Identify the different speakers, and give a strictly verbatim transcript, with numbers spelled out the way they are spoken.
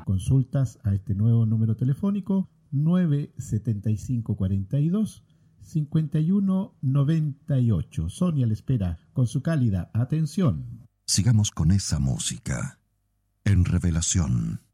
Speaker 1: Consultas a este nuevo número telefónico nueve siete cinco cuatro dos cinco uno nueve ocho. Sonia le espera con su cálida atención.
Speaker 2: Sigamos con esa música en Revelación.